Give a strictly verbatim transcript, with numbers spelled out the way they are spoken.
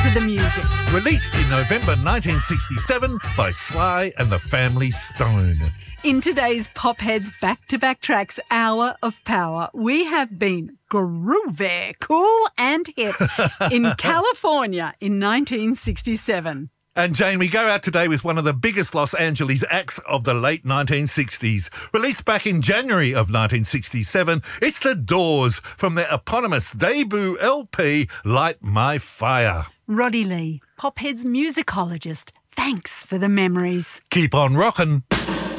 to the music. Released in November nineteen sixty-seven by Sly and the Family Stone. In today's Popheads back-to-back tracks, Hour of Power, we have been groovy, cool and hip in California in nineteen sixty-seven. And Jane, we go out today with one of the biggest Los Angeles acts of the late nineteen sixties. Released back in January of nineteen sixty-seven, it's The Doors from their eponymous debut L P, Light My Fire. Roddy Lee, Popheads musicologist, thanks for the memories. Keep on rockin'.